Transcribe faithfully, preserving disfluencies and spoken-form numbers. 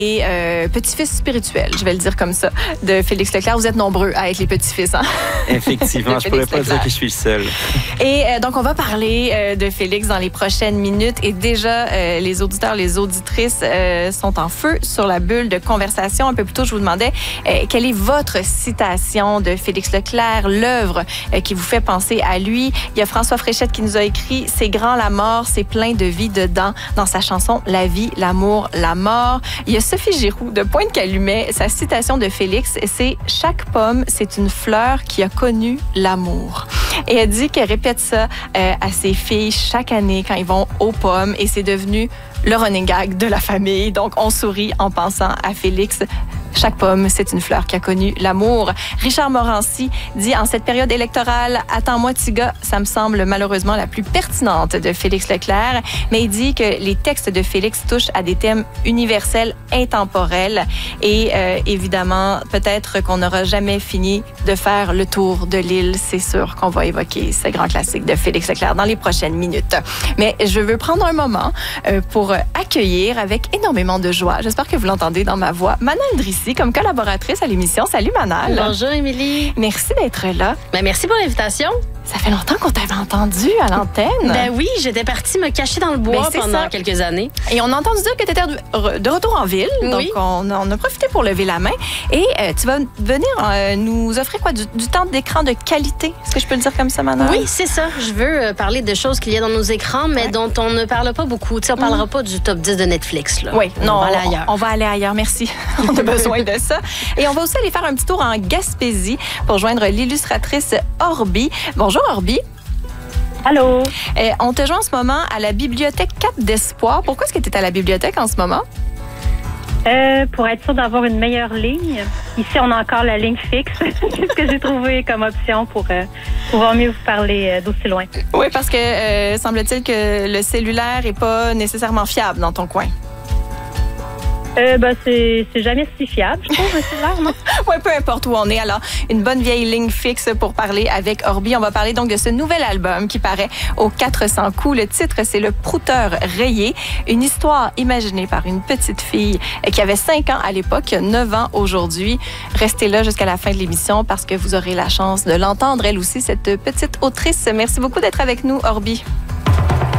Et euh, petit-fils spirituel, je vais le dire comme ça, de Félix Leclerc. Vous êtes nombreux à être les petits-fils, hein? Effectivement, je ne pourrais pas Leclerc. dire que je suis le seul. Et euh, donc, on va parler euh, de Félix dans les prochaines minutes. Et déjà, euh, les auditeurs, les auditrices euh, sont en feu sur la bulle de conversation. Un peu plus tôt, je vous demandais euh, quelle est votre citation de Félix Leclerc, l'œuvre euh, qui vous fait penser à lui. Il y a François Fréchette qui nous a écrit « C'est grand la mort, c'est plein de vie dedans » dans sa chanson « La vie, l'amour, la mort ». Il y a Sophie Giroux de Pointe-Calumet. Sa citation de Félix, c'est « Chaque pomme, c'est une fleur qui a connu l'amour ». Et elle dit qu'elle répète ça euh, à ses filles chaque année quand ils vont aux pommes et c'est devenu le running gag de la famille. Donc, on sourit en pensant à Félix. Chaque pomme, c'est une fleur qui a connu l'amour. Richard Morancy dit, en cette période électorale, « Attends-moi, petit gars », ça me semble malheureusement la plus pertinente de Félix Leclerc. Mais il dit que les textes de Félix touchent à des thèmes universels, intemporels. Et euh, évidemment, peut-être qu'on n'aura jamais fini de faire le tour de l'île. C'est sûr qu'on va évoquer ce grand classique de Félix Leclerc dans les prochaines minutes. Mais je veux prendre un moment euh, pour accueillir avec énormément de joie, j'espère que vous l'entendez dans ma voix, Manal Drissi, comme collaboratrice à l'émission. Salut Manal. Bonjour Émilie. Merci d'être là. Ben, merci pour l'invitation. Ça fait longtemps qu'on t'avait entendu à l'antenne. Ben oui, j'étais partie me cacher dans le bois ben, pendant ça. quelques années. Et on a entendu dire que tu étais de retour en ville. Oui. Donc, on a, on a profité pour lever la main. Et euh, tu vas venir euh, nous offrir quoi? Du, du temps d'écran de qualité. Est-ce que je peux le dire comme ça, Manal? Oui, c'est ça. Je veux euh, parler de choses qu'il y a dans nos écrans, mais ouais. dont on ne parle pas beaucoup. Tu sais, on ne parlera mm. pas du top dix de Netflix. Là. Oui, on non, va aller ailleurs. On, on va aller ailleurs, merci. On a besoin de ça. Et on va aussi aller faire un petit tour en Gaspésie pour joindre l'illustratrice Orbi. Bonjour, Orbi. Allô? Euh, on te joint en ce moment à la bibliothèque Cap d'Espoir. Pourquoi est-ce que tu es à la bibliothèque en ce moment? Euh, pour être sûr d'avoir une meilleure ligne. Ici, on a encore la ligne fixe. C'est ce que j'ai trouvé comme option pour euh, pouvoir mieux vous parler euh, d'aussi loin. Oui, parce que euh, semble-t-il que le cellulaire n'est pas nécessairement fiable dans ton coin. Euh, ben, c'est, c'est jamais si fiable, je trouve, un cellulaire, non? Oui, peu importe où on est. Alors, une bonne vieille ligne fixe pour parler avec Orbi. On va parler donc de ce nouvel album qui paraît aux quatre cents coups. Le titre, c'est Le Prouteur rayé. Une histoire imaginée par une petite fille qui avait cinq ans à l'époque, neuf ans aujourd'hui. Restez là jusqu'à la fin de l'émission parce que vous aurez la chance de l'entendre, elle aussi, cette petite autrice. Merci beaucoup d'être avec nous, Orbi.